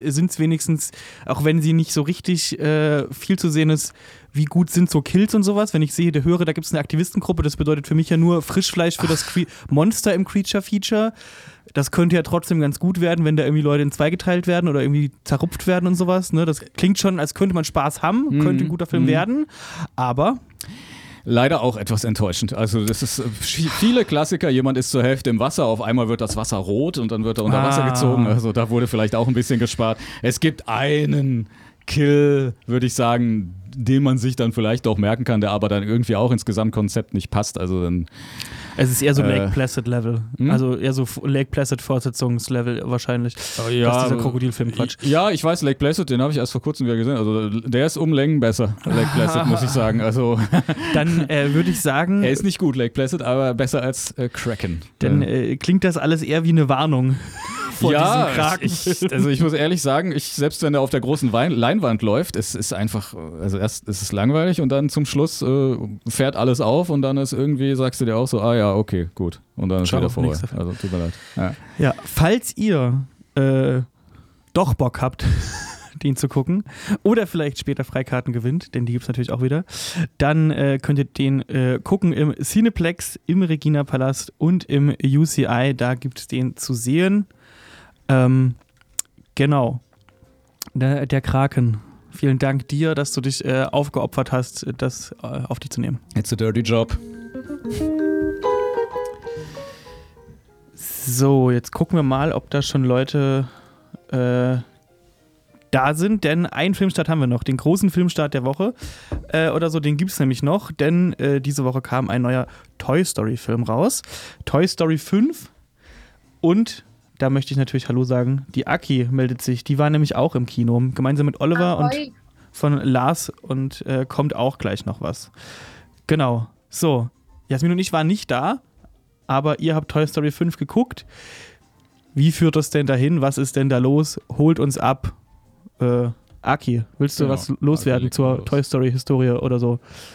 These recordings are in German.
sind es wenigstens, auch wenn sie nicht so richtig viel zu sehen ist, wie gut sind so Kills und sowas. Wenn ich höre, da gibt es eine Aktivistengruppe, das bedeutet für mich ja nur Frischfleisch für das Monster im Creature-Feature. Das könnte ja trotzdem ganz gut werden, wenn da irgendwie Leute in zwei geteilt werden oder irgendwie zerrupft werden und sowas. Ne? Das klingt schon, als könnte man Spaß haben, könnte ein guter Film werden, aber... Leider auch etwas enttäuschend. Also das ist viele Klassiker, jemand ist zur Hälfte im Wasser, auf einmal wird das Wasser rot und dann wird er unter Wasser gezogen. Also da wurde vielleicht auch ein bisschen gespart. Es gibt einen Kill, würde ich sagen, den man sich dann vielleicht auch merken kann, der aber dann irgendwie auch ins Gesamtkonzept nicht passt. Also dann, es ist eher so Lake Placid-Level. Also eher so Lake Placid-Fortsetzungslevel wahrscheinlich. Ja, dieser Krokodilfilm-Quatsch. Ja, ich weiß, Lake Placid, den habe ich erst vor kurzem wieder gesehen. Also der ist um Längen besser, Lake Placid, muss ich sagen. Also dann würde ich sagen... Er ist nicht gut, Lake Placid, aber besser als Kraken. Dann klingt das alles eher wie eine Warnung. Ja, ich muss ehrlich sagen, selbst wenn er auf der großen Leinwand läuft, es ist einfach, also erst ist es langweilig und dann zum Schluss fährt alles auf und dann ist irgendwie, sagst du dir auch so, ja, okay, gut. Und dann ist wieder vorbei. Also tut mir leid. Ja, falls ihr doch Bock habt, den zu gucken oder vielleicht später Freikarten gewinnt, denn die gibt es natürlich auch wieder, dann könnt ihr den gucken im Cineplex, im Regina Palast und im UCI, da gibt es den zu sehen. Genau. Der Kraken. Vielen Dank dir, dass du dich aufgeopfert hast, das auf dich zu nehmen. It's a dirty job. So, jetzt gucken wir mal, ob da schon Leute da sind, denn einen Filmstart haben wir noch, den großen Filmstart der Woche oder so, den gibt es nämlich noch, denn diese Woche kam ein neuer Toy Story Film raus. Toy Story 5 und da möchte ich natürlich Hallo sagen. Die Aki meldet sich. Die war nämlich auch im Kino. Gemeinsam mit Oliver und von Lars und kommt auch gleich noch was. Genau. So. Jasmin und ich waren nicht da, aber ihr habt Toy Story 5 geguckt. Wie führt das denn dahin? Was ist denn da los? Holt uns ab. Aki, willst du was loswerden zur Toy Story Historie oder so?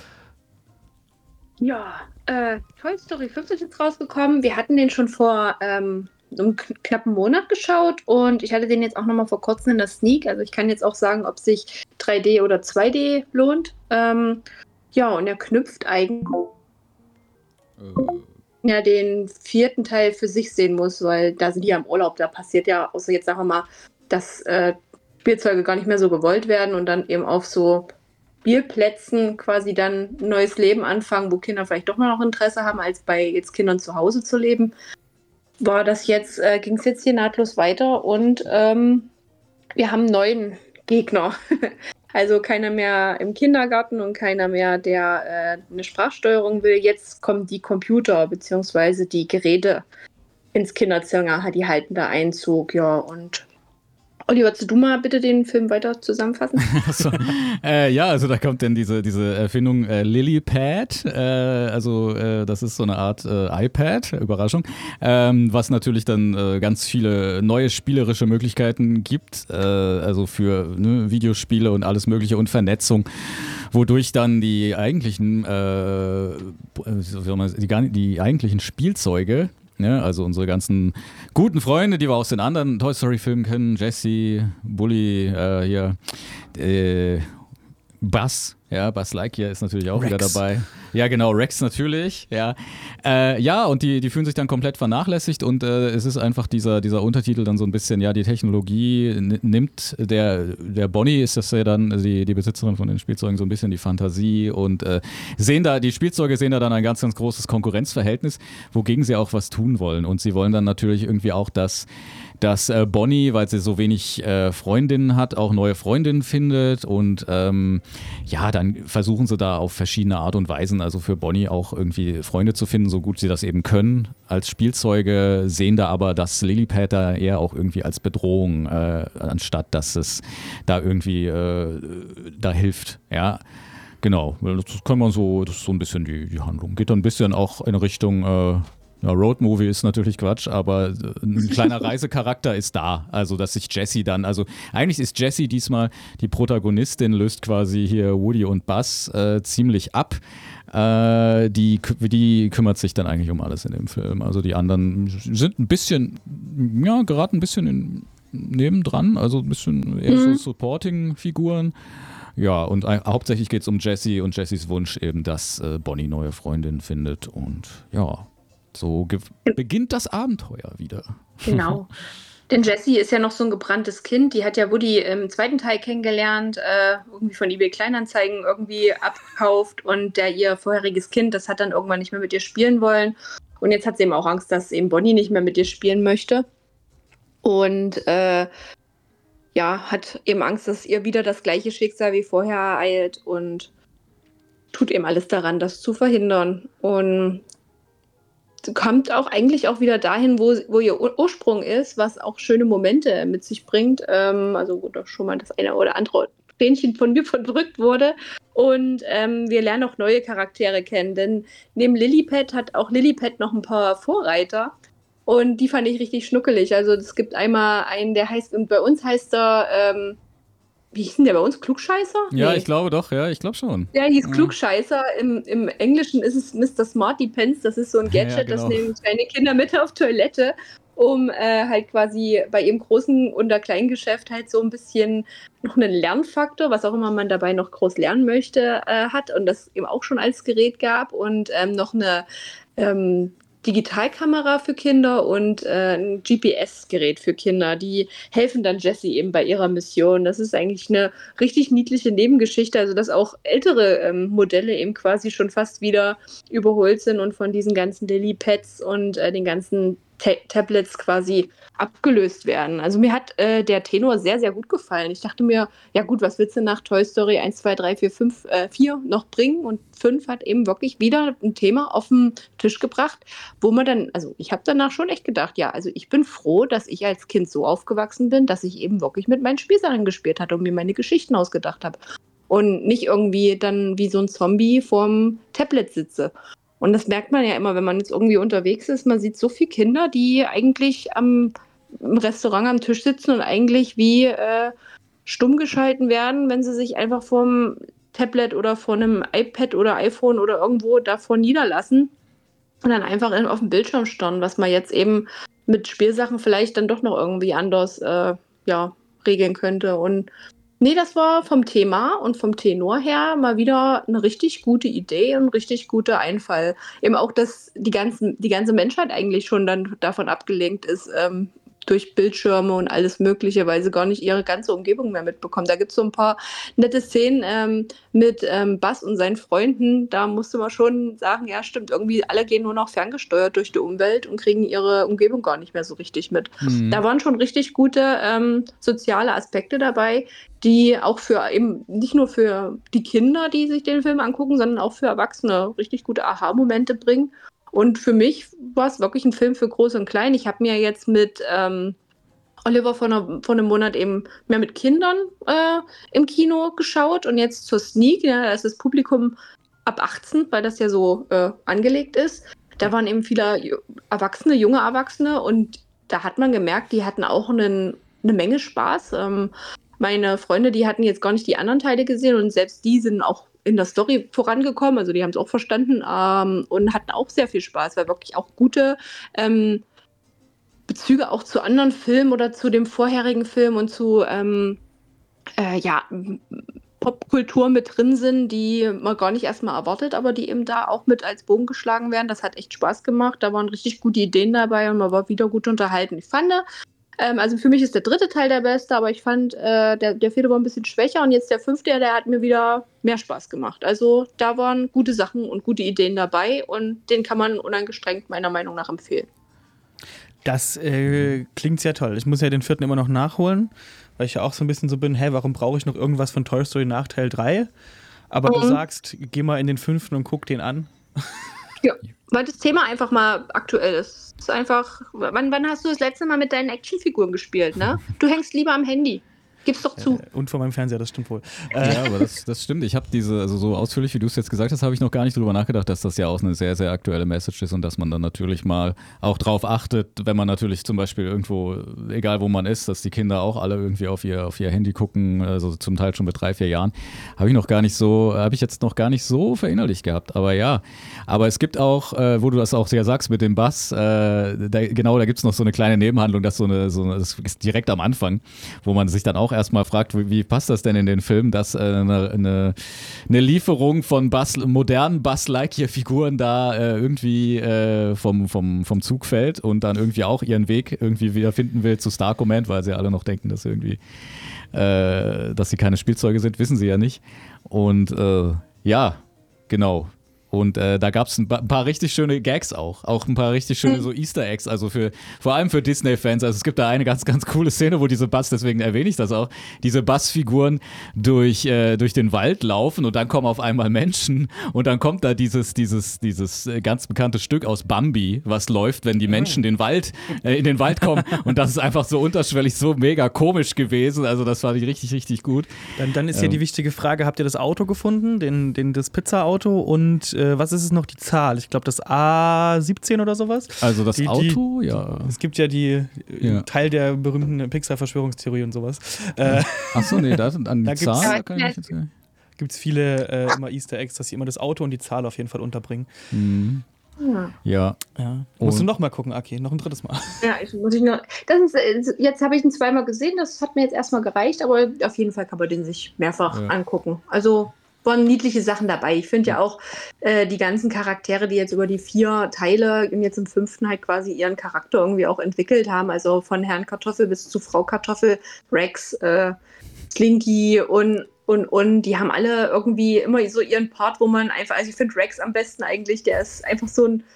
Ja, Toy Story 5 ist jetzt rausgekommen. Wir hatten den schon vor einen knappen Monat geschaut und ich hatte den jetzt auch nochmal vor kurzem in der Sneak. Also ich kann jetzt auch sagen, ob sich 3D oder 2D lohnt. Ja, und er knüpft eigentlich den 4. Teil für sich sehen muss, weil da sind die ja im Urlaub. Da passiert ja, außer jetzt sagen wir mal, dass Spielzeuge gar nicht mehr so gewollt werden und dann eben auf so Spielplätzen quasi dann ein neues Leben anfangen, wo Kinder vielleicht doch mal noch Interesse haben, als bei jetzt Kindern zu Hause zu leben. Ging es jetzt hier nahtlos weiter und wir haben einen neuen Gegner. Also keiner mehr im Kindergarten und keiner mehr, der eine Sprachsteuerung will. Jetzt kommen die Computer bzw. die Geräte ins Kinderzimmer, die halten da Einzug, ja. Und Oliver, willst du mal bitte den Film weiter zusammenfassen? Also da kommt dann diese Erfindung Lilypad, das ist so eine Art iPad, Überraschung, was natürlich dann ganz viele neue spielerische Möglichkeiten gibt, also für Videospiele und alles mögliche und Vernetzung, wodurch dann die eigentlichen Spielzeuge, ja, also unsere ganzen guten Freunde, die wir aus den anderen Toy Story Filmen kennen, Jessie, Bully, Buzz, Buzz Lightyear ist natürlich auch Rex wieder dabei. Ja, genau, Rex natürlich, ja. Und die fühlen sich dann komplett vernachlässigt und es ist einfach dieser Untertitel dann so ein bisschen, die Technologie nimmt, der Bonnie ist das ja dann, die Besitzerin von den Spielzeugen, so ein bisschen die Fantasie und die Spielzeuge sehen da dann ein ganz, ganz großes Konkurrenzverhältnis, wogegen sie auch was tun wollen und sie wollen dann natürlich irgendwie auch, dass Bonnie, weil sie so wenig Freundinnen hat, auch neue Freundinnen findet und dann versuchen sie da auf verschiedene Art und Weisen, also für Bonnie auch irgendwie Freunde zu finden, so gut sie das eben können als Spielzeuge, sehen da aber das Lilypad da eher auch irgendwie als Bedrohung, anstatt dass es da irgendwie da hilft, ja. Genau, das ist so ein bisschen die Handlung. Geht dann ein bisschen auch in Richtung Roadmovie ist natürlich Quatsch, aber ein kleiner Reisecharakter ist da. Also, dass sich Jessie dann, also eigentlich ist Jessie diesmal die Protagonistin, löst quasi hier Woody und Buzz ziemlich ab. Die kümmert sich dann eigentlich um alles in dem Film. Also die anderen sind ein bisschen, geraten ein bisschen in nebendran, also ein bisschen eher so Supporting-Figuren. Ja, und hauptsächlich geht es um Jessie und Jessies Wunsch eben, dass Bonnie neue Freundin findet. Und ja, so beginnt das Abenteuer wieder. Genau. Denn Jessie ist ja noch so ein gebranntes Kind. Die hat ja Woody im zweiten Teil kennengelernt, irgendwie von eBay Kleinanzeigen irgendwie abgekauft. Und ihr vorheriges Kind, das hat dann irgendwann nicht mehr mit ihr spielen wollen. Und jetzt hat sie eben auch Angst, dass eben Bonnie nicht mehr mit ihr spielen möchte. Und hat eben Angst, dass ihr wieder das gleiche Schicksal wie vorher ereilt und tut eben alles daran, das zu verhindern. Und kommt auch eigentlich auch wieder dahin, wo ihr Ursprung ist, was auch schöne Momente mit sich bringt. Also wo doch schon mal das eine oder andere Tränchen von mir verdrückt wurde. Und wir lernen auch neue Charaktere kennen, denn neben Lilliput hat auch Lilliput noch ein paar Vorreiter. Und die fand ich richtig schnuckelig. Also es gibt einmal einen, der heißt, und bei uns heißt er, wie hieß denn der bei uns? Klugscheißer? Ja, Nee. ich glaube doch, ja, ich glaube schon. Der hieß Klugscheißer. Im Englischen ist es Mr. Smarty Pants. Das ist so ein Gadget, Ja, genau. das nehmen kleine Kinder mit auf Toilette, um halt quasi bei ihrem großen oder kleinen Geschäft halt so ein bisschen noch einen Lernfaktor, was auch immer man dabei noch groß lernen möchte, hat. Und das eben auch schon als Gerät gab. Und noch eine Digitalkamera für Kinder und ein GPS-Gerät für Kinder. Die helfen dann Jessie eben bei ihrer Mission. Das ist eigentlich eine richtig niedliche Nebengeschichte, also dass auch ältere Modelle eben quasi schon fast wieder überholt sind und von diesen ganzen Lily-Pads und den ganzen Tablets quasi abgelöst werden. Also mir hat der Tenor sehr, sehr gut gefallen. Ich dachte mir, ja gut, was willst du nach Toy Story 1, 2, 3, 4, 5, 4 noch bringen? Und 5 hat eben wirklich wieder ein Thema auf den Tisch gebracht, wo man dann, also ich habe danach schon echt gedacht, ja, also ich bin froh, dass ich als Kind so aufgewachsen bin, dass ich eben wirklich mit meinen Spielsachen gespielt hatte und mir meine Geschichten ausgedacht habe. Und nicht irgendwie dann wie so ein Zombie vorm Tablet sitze. Und das merkt man ja immer, wenn man jetzt irgendwie unterwegs ist. Man sieht so viele Kinder, die eigentlich im Restaurant am Tisch sitzen und eigentlich wie stumm geschalten werden, wenn sie sich einfach vorm Tablet oder vor einem iPad oder iPhone oder irgendwo davor niederlassen und dann einfach auf dem Bildschirm starren, was man jetzt eben mit Spielsachen vielleicht dann doch noch irgendwie anders regeln könnte. Und nee, das war vom Thema und vom Tenor her mal wieder eine richtig gute Idee und ein richtig guter Einfall. Eben auch, dass die ganze Menschheit eigentlich schon dann davon abgelenkt ist, durch Bildschirme und alles Mögliche, weil sie gar nicht ihre ganze Umgebung mehr mitbekommen. Da gibt es so ein paar nette Szenen mit Buzz und seinen Freunden. Da musste man schon sagen, ja stimmt, irgendwie alle gehen nur noch ferngesteuert durch die Umwelt und kriegen ihre Umgebung gar nicht mehr so richtig mit. Da waren schon richtig gute soziale Aspekte dabei, die auch für eben nicht nur für die Kinder, die sich den Film angucken, sondern auch für Erwachsene richtig gute Aha-Momente bringen. Und für mich war es wirklich ein Film für Groß und Klein. Ich habe mir jetzt mit Oliver vor einem Monat eben mehr mit Kindern im Kino geschaut und jetzt zur Sneak, ja, da ist das Publikum ab 18, weil das ja so angelegt ist. Da waren eben viele Erwachsene, junge Erwachsene und da hat man gemerkt, die hatten auch eine Menge Spaß. Meine Freunde, die hatten jetzt gar nicht die anderen Teile gesehen und selbst die sind auch in der Story vorangekommen, also die haben es auch verstanden und hatten auch sehr viel Spaß, weil wirklich auch gute Bezüge auch zu anderen Filmen oder zu dem vorherigen Film und zu Popkultur mit drin sind, die man gar nicht erstmal erwartet, aber die eben da auch mit als Bogen geschlagen werden. Das hat echt Spaß gemacht, da waren richtig gute Ideen dabei und man war wieder gut unterhalten. Ich fand, also für mich ist der 3. Teil der beste, aber ich fand, der 4. war ein bisschen schwächer und jetzt der 5., der hat mir wieder mehr Spaß gemacht. Also da waren gute Sachen und gute Ideen dabei und den kann man unangestrengt meiner Meinung nach empfehlen. Das klingt sehr toll. Ich muss ja den 4. immer noch nachholen, weil ich ja auch so ein bisschen so bin, warum brauche ich noch irgendwas von Toy Story nach Teil 3? Aber du sagst, geh mal in den 5. und guck den an. Ja, weil das Thema einfach mal aktuell ist. Es ist einfach, wann hast du das letzte Mal mit deinen Actionfiguren gespielt, ne? Du hängst lieber am Handy. Gib's doch zu. Und vor meinem Fernseher, das stimmt wohl. Ja, aber das stimmt. Ich habe also so ausführlich, wie du es jetzt gesagt hast, habe ich noch gar nicht drüber nachgedacht, dass das ja auch eine sehr, sehr aktuelle Message ist und dass man dann natürlich mal auch drauf achtet, wenn man natürlich zum Beispiel irgendwo, egal wo man ist, dass die Kinder auch alle irgendwie auf ihr Handy gucken, also zum Teil schon mit 3, 4 Jahren, habe ich jetzt noch gar nicht so verinnerlicht gehabt. Aber ja, aber es gibt auch, wo du das auch sehr sagst mit dem Bass, da gibt es noch so eine kleine Nebenhandlung, das ist direkt am Anfang, wo man sich dann auch erstmal fragt, wie passt das denn in den Film, dass eine Lieferung von modernen Buzz Lightyear-Figuren da irgendwie vom Zug fällt und dann irgendwie auch ihren Weg irgendwie wieder finden will zu Star Command, weil sie alle noch denken, dass sie keine Spielzeuge sind, wissen sie ja nicht. Und ja, genau. Und da gab es ein paar richtig schöne Gags auch ein paar richtig schöne so Easter Eggs, also vor allem für Disney-Fans. Also es gibt da eine ganz, ganz coole Szene, wo diese Buzz, deswegen erwähne ich das auch, diese Buzz-Figuren durch den Wald laufen und dann kommen auf einmal Menschen und dann kommt da dieses ganz bekannte Stück aus Bambi, was läuft, wenn die Menschen in den Wald kommen und das ist einfach so unterschwellig, so mega komisch gewesen. Also das fand ich richtig, richtig gut. Dann ist hier die wichtige Frage, habt ihr das Auto gefunden, das Pizza-Auto und was ist es noch, die Zahl? Ich glaube, das A17 oder sowas. Also das Auto, ja. Es gibt ja Teil der berühmten Pixar-Verschwörungstheorie und sowas. Achso, nee, an die Zahl kann ich nicht jetzt sagen. Gibt es viele immer Easter Eggs, dass sie immer das Auto und die Zahl auf jeden Fall unterbringen. Mhm. Ja. Musst du noch mal gucken, Aki, noch ein drittes Mal. Ja, jetzt habe ich ihn zweimal gesehen, das hat mir jetzt erstmal gereicht, aber auf jeden Fall kann man den sich mehrfach angucken. Also waren niedliche Sachen dabei. Ich finde ja auch die ganzen Charaktere, die jetzt über die 4 Teile und jetzt im 5. halt quasi ihren Charakter irgendwie auch entwickelt haben, also von Herrn Kartoffel bis zu Frau Kartoffel, Rex, Slinky und die haben alle irgendwie immer so ihren Part, wo man einfach, also ich finde Rex am besten eigentlich, der ist einfach so ein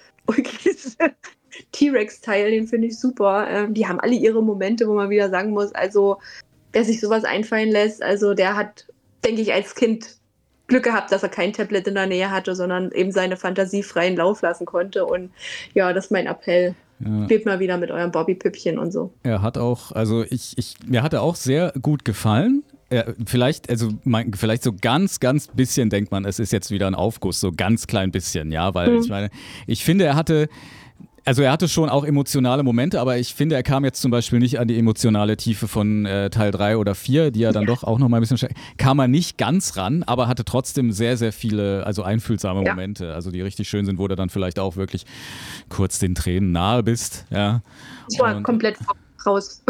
T-Rex-Teil, den finde ich super. Die haben alle ihre Momente, wo man wieder sagen muss, also wer sich sowas einfallen lässt, also der hat, denke ich, als Kind Glück gehabt, dass er kein Tablet in der Nähe hatte, sondern eben seine Fantasie freien Lauf lassen konnte. Und ja, das ist mein Appell. Spielt mal wieder mit eurem Bobby-Püppchen und so. Er hat auch, also mir hat er auch sehr gut gefallen. Vielleicht so ganz, ganz bisschen denkt man, es ist jetzt wieder ein Aufguss, so ganz klein bisschen, ja, weil ich finde, er hatte schon auch emotionale Momente, aber ich finde, er kam jetzt zum Beispiel nicht an die emotionale Tiefe von Teil 3 oder 4, die ja dann doch auch noch mal ein bisschen kam er nicht ganz ran, aber hatte trotzdem sehr, sehr viele, also einfühlsame Momente, also die richtig schön sind, wo du dann vielleicht auch wirklich kurz den Tränen nahe bist, ja. Ich war komplett raus.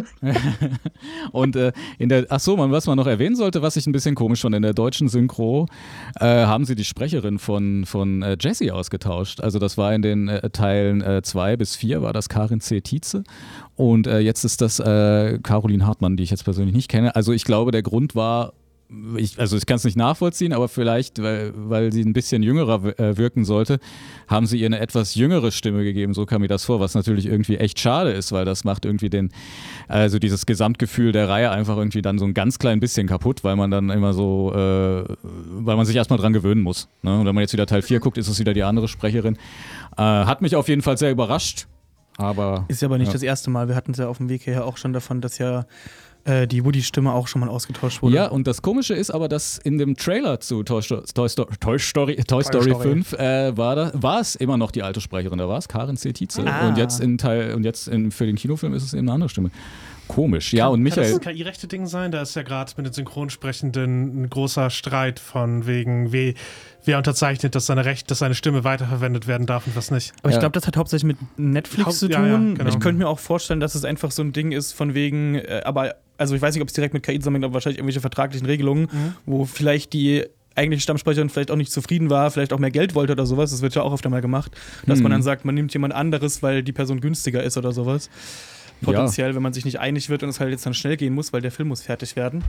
Und was man noch erwähnen sollte, was ich ein bisschen komisch fand, in der deutschen Synchro haben sie die Sprecherin von Jessie ausgetauscht. Also das war in den Teilen 2 bis 4 war das Karin C. Tietze und jetzt ist das Caroline Hartmann, die ich jetzt persönlich nicht kenne. Also ich glaube, der Grund war, ich kann es nicht nachvollziehen, aber vielleicht, weil sie ein bisschen jüngerer wirken sollte, haben sie ihr eine etwas jüngere Stimme gegeben, so kam mir das vor, was natürlich irgendwie echt schade ist, weil das macht irgendwie dieses Gesamtgefühl der Reihe einfach irgendwie dann so ein ganz klein bisschen kaputt, weil man dann immer so, weil man sich erstmal dran gewöhnen muss. Ne? Und wenn man jetzt wieder Teil 4 guckt, ist es wieder die andere Sprecherin. Hat mich auf jeden Fall sehr überrascht. Ist ja aber nicht das erste Mal. Wir hatten es ja auf dem Weg hierher auch schon davon, dass ja die Woody-Stimme auch schon mal ausgetauscht wurde. Ja, und das Komische ist aber, dass in dem Trailer zu Toy Story 5 war es immer noch die alte Sprecherin, da war es Karin C. Tietze. Und jetzt für den Kinofilm ist es eben eine andere Stimme. Komisch, ja, und Michael. Kann das ein KI-rechte-Ding sein? Da ist ja gerade mit den Synchronsprechenden ein großer Streit von wegen, wer unterzeichnet, dass seine Stimme weiterverwendet werden darf und was nicht. Aber ich glaube, das hat hauptsächlich mit Netflix zu tun. Ja, genau. Ich könnte mir auch vorstellen, dass es einfach so ein Ding ist von wegen, also ich weiß nicht, ob es direkt mit KI zusammenhängt, aber wahrscheinlich irgendwelche vertraglichen Regelungen, wo vielleicht die eigentliche Stammsprecherin vielleicht auch nicht zufrieden war, vielleicht auch mehr Geld wollte oder sowas. Das wird ja auch oft einmal gemacht, dass man dann sagt, man nimmt jemand anderes, weil die Person günstiger ist oder sowas. Potenziell, wenn man sich nicht einig wird und es halt jetzt dann schnell gehen muss, weil der Film muss fertig werden.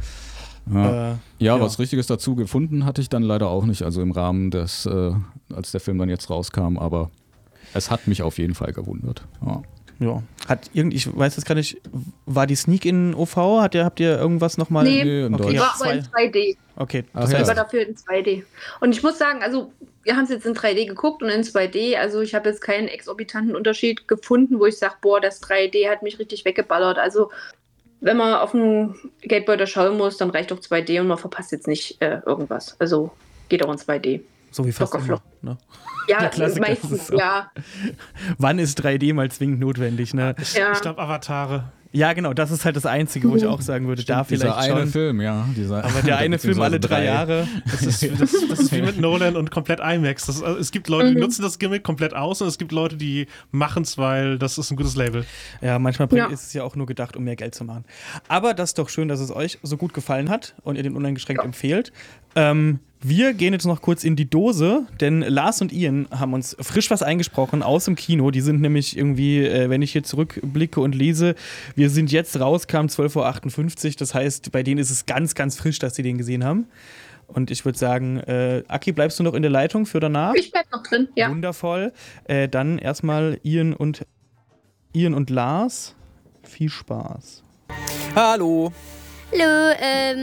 Was Richtiges dazu gefunden hatte ich dann leider auch nicht, also im Rahmen des, als der Film dann jetzt rauskam, aber es hat mich auf jeden Fall gewundert. Ja. Ich weiß jetzt gar nicht, war die Sneak in OV? Habt ihr irgendwas nochmal? Nee, die war aber in 2D. Okay. Das war dafür in 2D. Und ich muss sagen, also wir haben es jetzt in 3D geguckt und in 2D, also ich habe jetzt keinen exorbitanten Unterschied gefunden, wo ich sage, boah, das 3D hat mich richtig weggeballert. Also wenn man auf den Geldbeutel schauen muss, dann reicht auch 2D und man verpasst jetzt nicht irgendwas. Also geht auch in 2D. So wie fast immer, ne? Ja, Klassiker ist meistens, so. ja. Wann ist 3D mal zwingend notwendig, ne? Ja. Ich glaube, Avatare. Ja, genau, das ist halt das Einzige, wo ich auch sagen würde, da Dieser vielleicht eine schon. Film, ja. Aber der eine Film alle 3 Jahre. Das ist wie mit Nolan und komplett IMAX. Es gibt Leute, die nutzen das Gimmick komplett aus und es gibt Leute, die machen es, weil das ist ein gutes Label. Ja, manchmal ist es ja auch nur gedacht, um mehr Geld zu machen. Aber das ist doch schön, dass es euch so gut gefallen hat und ihr den uneingeschränkt empfehlt. Wir gehen jetzt noch kurz in die Dose, denn Lars und Ian haben uns frisch was eingesprochen aus dem Kino. Die sind nämlich irgendwie, wenn ich hier zurückblicke und lese, wir sind jetzt raus, kam 12.58 Uhr. Das heißt, bei denen ist es ganz, ganz frisch, dass sie den gesehen haben. Und ich würde sagen, Aki, bleibst du noch in der Leitung für danach? Ich bleib noch drin, ja. Wundervoll. Dann erstmal Ian und Lars. Viel Spaß. Hallo. Hallo,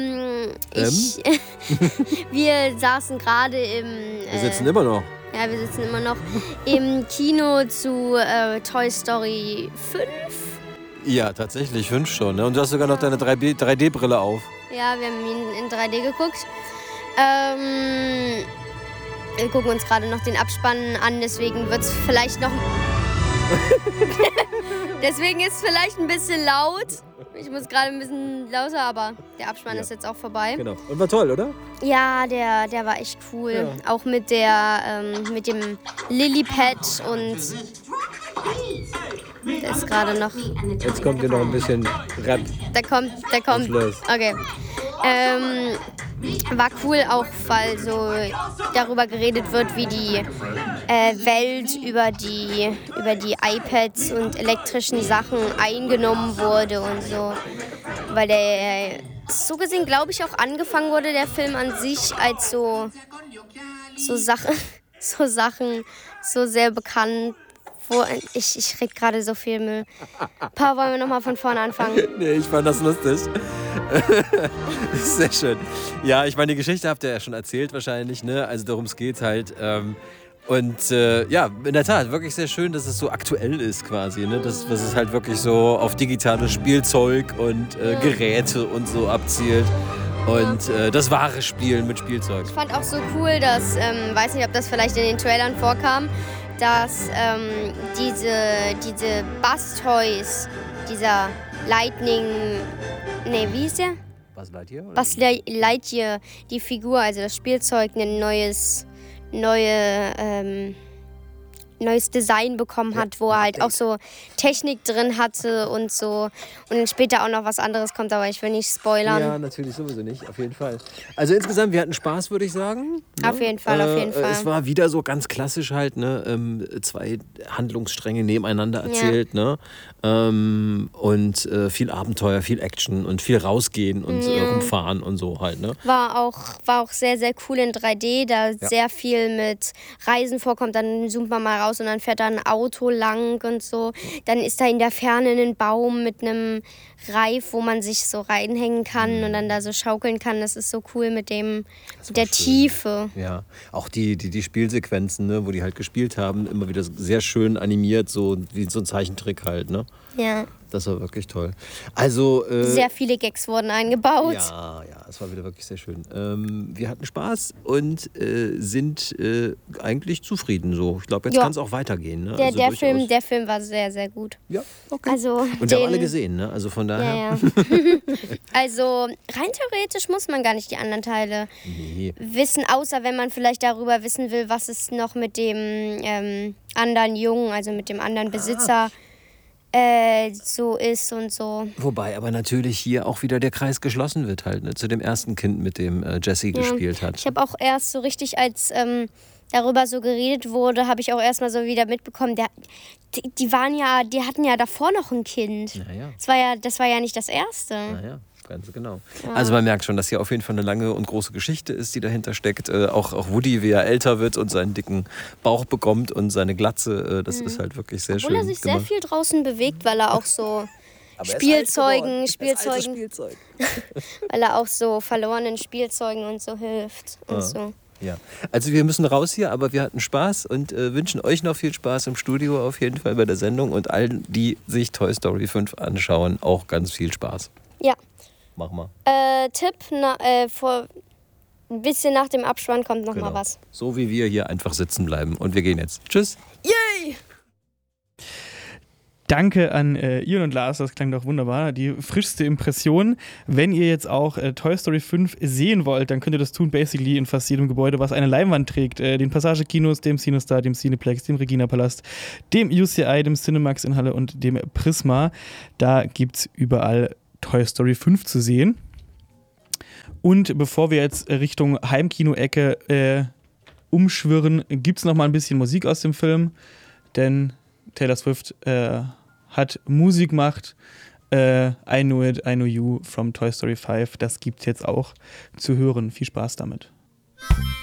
wir saßen gerade Wir sitzen immer noch. Ja, wir sitzen immer noch im Kino zu Toy Story 5. Ja, tatsächlich, 5 schon. Ne? Und du hast sogar noch deine 3D-Brille auf. Ja, wir haben ihn in 3D geguckt. Wir gucken uns gerade noch den Abspann an, deswegen wird es vielleicht noch... Deswegen ist es vielleicht ein bisschen laut. Ich muss gerade ein bisschen lauter, aber der Abspann ist jetzt auch vorbei. Genau. Und war toll, oder? Ja, der war echt cool. Ja. Auch mit dem Lillipad und der ist gerade noch... Jetzt kommt hier noch ein bisschen Rap. Der kommt. Schluss. Okay. War cool auch, weil so darüber geredet wird, wie die Welt über die iPads und elektrischen Sachen eingenommen wurde und so. Weil der so gesehen, glaube ich, auch angefangen wurde, der Film an sich, als so Sachen so sehr bekannt. Ich rede gerade so viel Müll. Pa, wollen wir nochmal von vorne anfangen? Nee, ich fand das lustig. Sehr schön. Ja, ich meine, die Geschichte habt ihr ja schon erzählt wahrscheinlich, ne? Also darum es geht halt. Ja, in der Tat, wirklich sehr schön, dass es so aktuell ist quasi, ne? Dass es halt wirklich so auf digitales Spielzeug und Geräte und so abzielt. Und das wahre Spielen mit Spielzeug. Ich fand auch so cool, dass, weiß nicht, ob das vielleicht in den Trailern vorkam, dass diese Buzz-Toys, dieser Lightning, wie hieß der? Buzz Lightyear? Buzz Lightyear, die Figur, also das Spielzeug, ein neues Design bekommen hat, wo er halt auch so Technik drin hatte und so. Und dann später auch noch was anderes kommt, aber ich will nicht spoilern. Ja, natürlich sowieso nicht, auf jeden Fall. Also insgesamt, wir hatten Spaß, würde ich sagen. Ne? Auf jeden Fall, auf jeden Fall. Es war wieder so ganz klassisch halt, ne? 2 Handlungsstränge nebeneinander erzählt, ne? Und viel Abenteuer, viel Action und viel rausgehen und rumfahren und so halt, ne? War auch sehr, sehr cool in 3D, da sehr viel mit Reisen vorkommt. Dann zoomt man mal raus und dann fährt da ein Auto lang und so. Dann ist da in der Ferne ein Baum mit einem Reif, wo man sich so reinhängen kann und dann da so schaukeln kann. Das ist so cool mit der schön. Tiefe. Ja, auch die Spielsequenzen, ne, wo die halt gespielt haben, immer wieder sehr schön animiert, so wie so ein Zeichentrick halt, ne? Ja. Das war wirklich toll. Also sehr viele Gags wurden eingebaut. Ja, es war wieder wirklich sehr schön. Wir hatten Spaß und sind eigentlich zufrieden so. Ich glaube, jetzt kann es auch weitergehen. Ne? Der Film war sehr, sehr gut. Ja, okay. Also und wir haben alle gesehen, ne? Also von daher. Ja. Also rein theoretisch muss man gar nicht die anderen Teile wissen, außer wenn man vielleicht darüber wissen will, was es noch mit dem anderen Jungen, also mit dem anderen Besitzer so ist und so. Wobei aber natürlich hier auch wieder der Kreis geschlossen wird halt, ne? Zu dem ersten Kind, mit dem Jessie gespielt hat. Ich habe auch erst so richtig, als darüber so geredet wurde, habe ich auch erstmal so wieder mitbekommen, die hatten ja davor noch ein Kind. Naja. Das war ja nicht das erste. Naja. Ganz genau. Ja. Also man merkt schon, dass hier auf jeden Fall eine lange und große Geschichte ist, die dahinter steckt. Auch Woody, wie er älter wird und seinen dicken Bauch bekommt und seine Glatze, das ist halt wirklich sehr schön. Obwohl er sich sehr viel draußen bewegt, weil er auch so Spielzeugen, weil er auch so verlorenen Spielzeugen und so hilft und so. Ja, also wir müssen raus hier, aber wir hatten Spaß und wünschen euch noch viel Spaß im Studio auf jeden Fall bei der Sendung und allen, die sich Toy Story 5 anschauen, auch ganz viel Spaß. Ja. Mach mal. Tipp, ein bisschen nach dem Abspann kommt noch mal was. So wie wir hier einfach sitzen bleiben. Und wir gehen jetzt. Tschüss. Yay! Danke an Ian und Lars, das klang doch wunderbar. Die frischste Impression. Wenn ihr jetzt auch Toy Story 5 sehen wollt, dann könnt ihr das tun, basically in fast jedem Gebäude, was eine Leinwand trägt. Den Passage-Kinos, dem Cinestar, dem Cineplex, dem Regina-Palast, dem UCI, dem Cinemax in Halle und dem Prisma. Da gibt es überall Toy Story 5 zu sehen. Und bevor wir jetzt Richtung Heimkino-Ecke umschwirren, gibt es noch mal ein bisschen Musik aus dem Film, denn Taylor Swift hat Musik gemacht. I Know It, I Know You from Toy Story 5. Das gibt es jetzt auch zu hören. Viel Spaß damit.